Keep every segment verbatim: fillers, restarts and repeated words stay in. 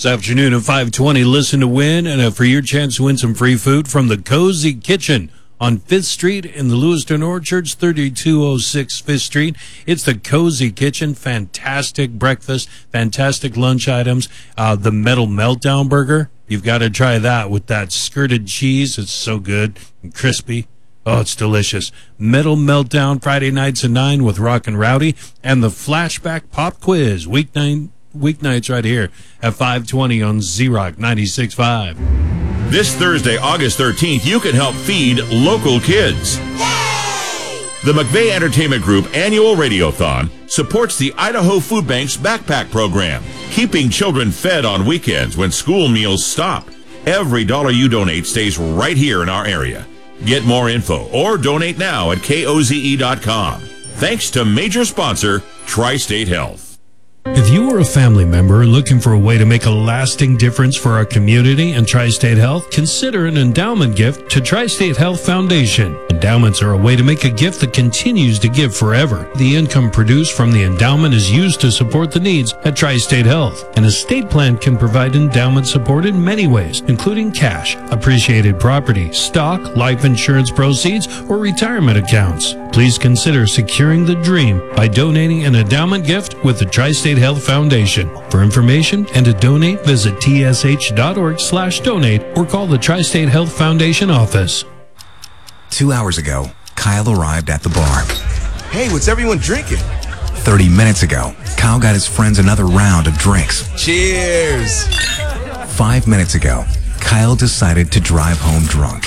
This afternoon at five twenty, listen to win, and uh, for your chance to win some free food from the Cozy Kitchen on fifth Street in the Lewiston Orchards, thirty-two oh six fifth Street. It's the Cozy Kitchen. Fantastic breakfast, fantastic lunch items. Uh, the Metal Meltdown Burger, you've got to try that with that skirted cheese. It's so good and crispy. Oh, it's delicious. Metal Meltdown Friday nights at nine with Rock and Rowdy, and the Flashback Pop Quiz weeknight weeknights right here at five twenty on Z-Rock ninety-six point five. This Thursday, August thirteenth, you can help feed local kids. Yay! The McVeigh Entertainment Group annual Radiothon supports the Idaho Food Bank's backpack program, keeping children fed on weekends when school meals stop. Every dollar you donate stays right here in our area. Get more info or donate now at K O Z E dot com. Thanks to major sponsor, Tri-State Health. If you are a family member looking for a way to make a lasting difference for our community and Tri-State Health, consider an endowment gift to Tri-State Health Foundation. Endowments are a way to make a gift that continues to give forever. The income produced from the endowment is used to support the needs at Tri-State Health. An estate plan can provide endowment support in many ways, including cash, appreciated property, stock, life insurance proceeds, or retirement accounts. Please consider securing the dream by donating an endowment gift with the Tri-State Health Foundation. For information and to donate, visit T S H dot org slash donate or call the Tri-State Health Foundation office. Two hours ago, Kyle arrived at the bar. Hey, what's everyone drinking? Thirty minutes ago, Kyle got his friends another round of drinks. Cheers! Five minutes ago, Kyle decided to drive home drunk.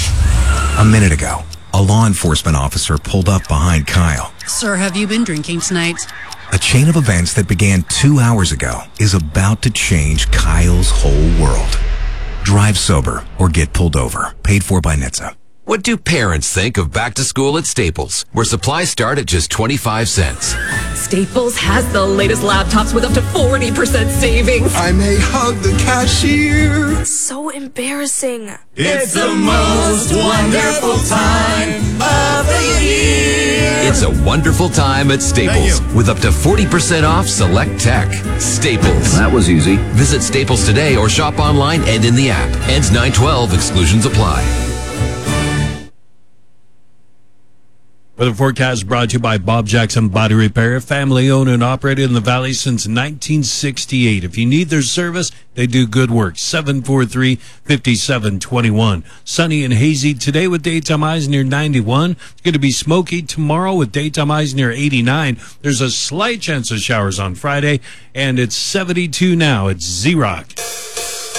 A minute ago, a law enforcement officer pulled up behind Kyle. Sir, have you been drinking tonight? A chain of events that began two hours ago is about to change Kyle's whole world. Drive sober or get pulled over. Paid for by N H T S A. What do parents think of back to school at Staples, where supplies start at just twenty-five cents? Staples has the latest laptops with up to forty percent savings. I may hug the cashier. So embarrassing. It's the most wonderful time of the year. It's a wonderful time at Staples with up to forty percent off select tech. Staples. That was easy. Visit Staples today or shop online and in the app. Ends nine twelve. Exclusions apply. Weather forecast brought to you by Bob Jackson Body Repair, family owned and operated in the Valley since nineteen sixty-eight. If you need their service, they do good work. seven four three, five seven two one. Sunny and hazy today with daytime highs near ninety-one. It's going to be smoky tomorrow with daytime highs near eighty-nine. There's a slight chance of showers on Friday, and it's seventy-two now. It's Z-Rock.